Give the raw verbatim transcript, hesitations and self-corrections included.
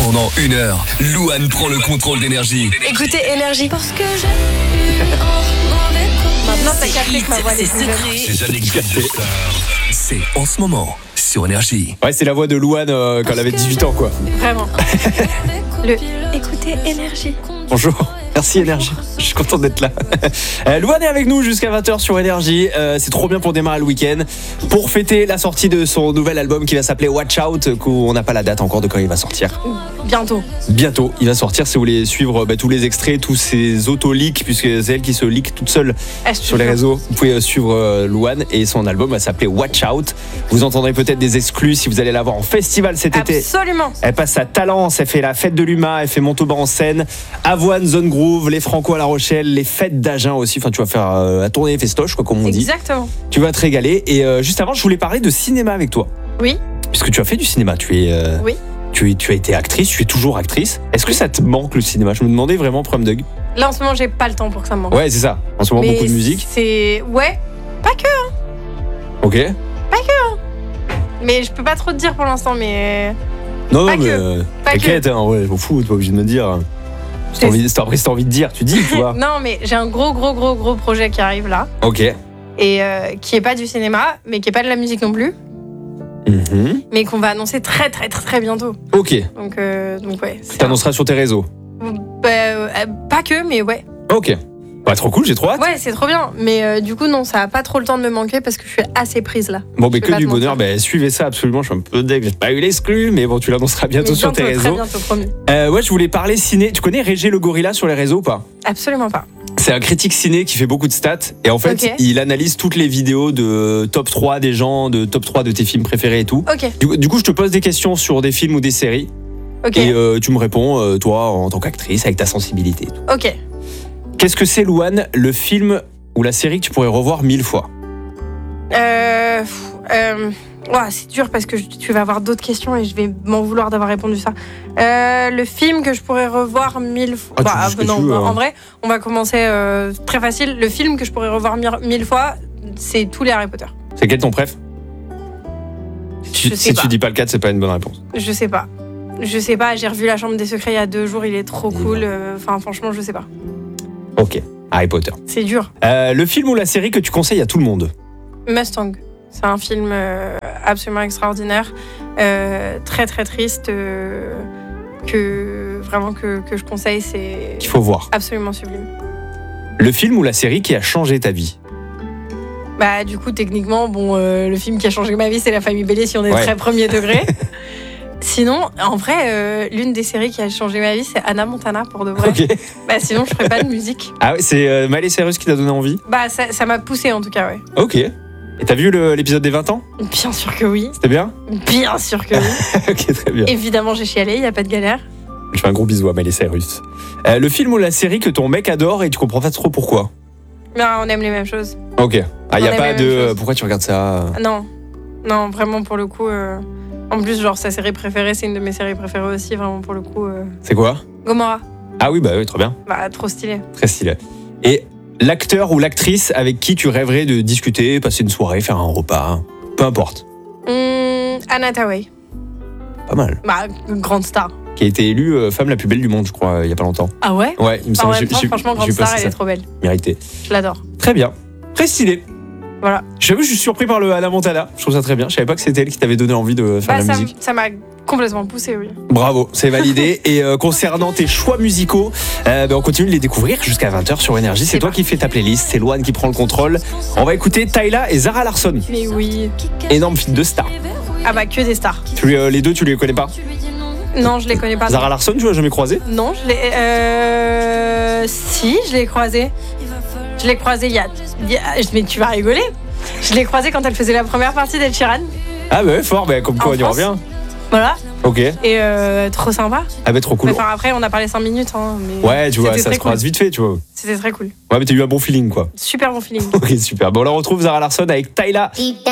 Pendant une heure, Louane prend le contrôle d'Énergie. Écoutez Énergie. Parce que j'ai Maintenant, t'as capté que ma voix est plus jeune. Ces anecdotes de stars, c'est en ce moment sur Énergie. Ouais, c'est la voix de Louane euh, quand elle avait dix-huit ans, quoi. Vraiment. Le écoutez Énergie. Bonjour, merci Énergie, je suis content d'être là. euh, Louane est avec nous jusqu'à vingt heures sur Énergie, euh, c'est trop bien pour démarrer le week-end. Pour fêter la sortie de son nouvel album qui va s'appeler Watch Out, qu'on n'a pas la date encore de quand il va sortir. Bientôt. Bientôt, il va sortir. Si vous voulez suivre bah, tous les extraits, tous ses auto-leaks, puisque c'est elle qui se leak toute seule Ah, sur les réseaux, vous pouvez suivre euh, Louane et son album va s'appeler Watch Out. Vous entendrez peut-être des exclus si vous allez la voir en festival cet été. Absolument. Elle passe à Talence, elle fait la fête de l'Uma, elle fait Montauban en Seine, Avoine, Zone Groove, les Franco à La Rochelle, les fêtes d'Agen aussi. Enfin, tu vas faire euh, la tournée festoche, quoi, comme on dit. Exactement. Tu vas te régaler. Et euh, juste avant, je voulais parler de cinéma avec toi. Oui. Puisque tu as fait du cinéma, tu es. Euh, Oui. Tu, es, tu as été actrice, tu es toujours actrice. Est-ce que ça te manque le cinéma? Je me demandais vraiment, Prom Dug. Là, en ce moment, j'ai pas le temps pour que ça me manque. Ouais, c'est ça. En ce moment, Mais beaucoup de musique. C'est. Ouais. Pas que. Ok. Mais je peux pas trop te dire pour l'instant, mais. Non, non, Pas mais que. euh, Pas t'inquiète, hein, ouais, je m'en fous, t'es pas obligé de me dire. Si t'as envie, si t'as- après, si t'as envie de dire, tu dis, tu vois. Non, mais j'ai un gros, gros, gros, gros projet qui arrive là. Ok. Et euh, qui est pas du cinéma, mais qui est pas de la musique non plus. Mhm. Mais qu'on va annoncer très, très, très, très bientôt. Ok. Donc, euh, donc ouais. Tu t'annonceras sur tes réseaux. Bah, euh, pas que, mais ouais. Ok. Bah, trop cool, j'ai trop hâte. Ouais, c'est trop bien. Mais euh, du coup, non, ça a pas trop le temps de me manquer parce que je suis assez prise là. Bon, mais Je que vais pas du te bonheur, mentir. bah, suivez ça absolument. Je suis un peu deg, j'ai pas eu l'exclu, mais bon, tu l'annonceras bientôt Mais sur tes bientôt, très réseaux. bientôt, promis. Euh, ouais, je voulais parler ciné. Tu connais Régé le Gorilla sur les réseaux ou pas? Absolument pas. C'est un critique ciné qui fait beaucoup de stats. Et en fait, Ok. il analyse toutes les vidéos de top trois des gens, de top trois de tes films préférés et tout. Ok, Du, du coup, je te pose des questions sur des films ou des séries. ok, Et euh, tu me réponds, euh, toi, en tant qu'actrice, avec ta sensibilité et tout. ok. Qu'est-ce que c'est, Louane, le film ou la série que tu pourrais revoir mille fois? Euh, pff, euh, ouah, c'est dur parce que je- tu vas avoir d'autres questions et je vais m'en vouloir d'avoir répondu ça. Euh, le film que je pourrais revoir mille fois. Ah, tu Bah, dis ce que non, tu veux, en hein. vrai, on va commencer euh, très facile. Le film que je pourrais revoir mille, mille fois, c'est tous les Harry Potter. C'est quel ton préf? Si, Je sais si pas. tu dis pas le quatre, c'est pas une bonne réponse. Je sais pas. Je sais pas, j'ai revu La Chambre des Secrets il y a deux jours, il est trop Et cool. euh, Enfin, franchement, je sais pas. Ok, Harry Potter. C'est dur. Euh, le film ou la série que tu conseilles à tout le monde? Mustang. C'est un film euh, absolument extraordinaire, euh, très très triste, euh, que vraiment que, que je conseille, c'est Qu'il faut voir. absolument sublime. Le film ou la série qui a changé ta vie? Bah du coup techniquement, bon, euh, le film qui a changé ma vie, c'est La Famille Bélier si on est Ouais. très premier degré. Sinon, en vrai, euh, l'une des séries qui a changé ma vie, c'est Hannah Montana pour de vrai. Ok. Bah sinon, je ferais pas de musique. Ah ouais, c'est euh, Miley Cyrus qui t'a donné envie? Bah ça ça m'a poussé en tout cas, ouais. Ok. Et t'as vu le- l'épisode des vingt ans? Bien sûr que oui. C'était bien? Bien sûr que oui. Ok, très bien. Évidemment, j'ai chialé, il y a pas de galère. Je fais un gros bisou à Miley Cyrus. Euh, le film ou la série que ton mec adore et tu comprends pas trop pourquoi? Non, on aime les mêmes choses. Ok. Ah, y On a aime pas les de. mêmes choses. Pourquoi tu regardes ça? Non, non, vraiment pour le coup. euh, En plus, genre sa série préférée, c'est une de mes séries préférées aussi, vraiment pour le coup. euh, C'est quoi? Gomorrah, Ah oui, bah oui, très bien. bah trop stylé. Très stylé. Et l'acteur ou l'actrice avec qui tu rêverais de discuter, passer une soirée, faire un repas, peu importe. Hum, Anna Tawai, Pas mal. bah grande star. Qui a été élue euh, femme la plus belle du monde, je crois, euh, il y a pas longtemps. Ah ouais. Ouais, il me En semble. même j'ai- temps, j'ai- franchement, j'ai grande vu star, passer elle est ça. trop belle. Mérité. Je l'adore. Très bien. Très stylé. Voilà. J'avoue, je suis surpris par le Hannah Montana. Je trouve ça très bien. Je savais pas que c'était elle qui t'avait donné envie de faire Bah, de la ça, musique. ça m'a complètement poussé, oui. Bravo, c'est validé. Et euh, concernant tes choix musicaux, euh, ben, on continue de les découvrir jusqu'à vingt heures sur Énergie. C'est C'est toi parti. qui fais ta playlist, c'est Louane qui prend le contrôle. On va écouter Tyla et Zara Larsson. Mais oui. Énorme feat de stars. Ah bah que des stars. Tu les, euh, les deux, tu les connais pas? Non, je les connais pas. Zara Larsson, tu l'as jamais croisé? Non, je l'ai. Euh... Si, je l'ai croisée. Je l'ai croisée il y a. il y a- Mais tu vas rigoler. Je l'ai croisée quand elle faisait la première partie d'Ed Sheeran. Ah bah ouais, fort, bah, comme quoi En on y France. revient. Voilà. Ok. Et euh, trop sympa. Ah bah trop cool. Enfin, après, on a parlé cinq minutes. Hein, mais Ouais, tu vois, c'était ça très se croise cool. vite fait, tu vois. C'était très cool. Ouais, mais t'as eu un bon feeling, quoi. Super bon feeling. Ok, super. Bon, on la retrouve Zara Larsson avec Tyla. Deep down.